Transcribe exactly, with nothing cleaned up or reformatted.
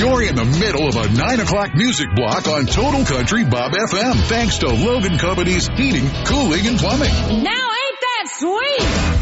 You're in the middle of a nine o'clock music block on Total Country Bob F M. Thanks to Logan Company's Heating, Cooling, and Plumbing. Now ain't that sweet?